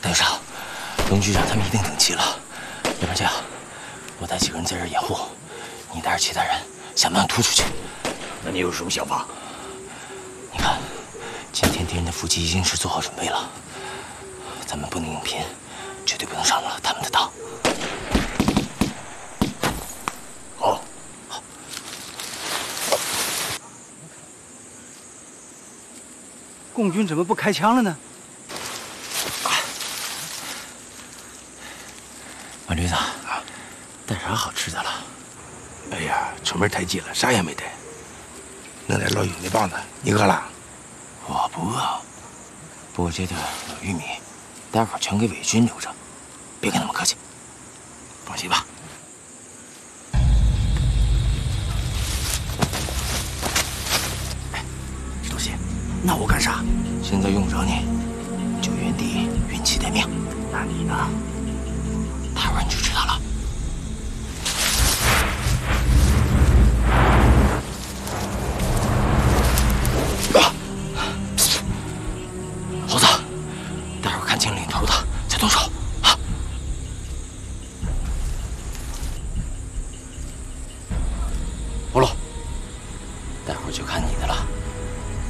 邓少，龙局长他们一定等齐了。要不然这样，我带几个人在这儿掩护，你带着其他人想办法突出去。 那你有什么想法？ 你看，今天敌人的伏击已经是做好准备了，咱们不能硬拼，绝对不能上了他们的当。 好。 共军怎么不开枪了呢？ 马驴子，带啥好吃的了？ 哎呀，出门太急了，啥也没带。弄点老玉米棒子，你饿了？ 我不饿，不过这点老玉米，待会儿全给伪军留着，别跟他们客气。放心吧。哎，多谢。那我干啥？现在用不着你，就原地运气待命。那你呢？待会儿你就知道了。猴子，待会儿看清领头的再动手。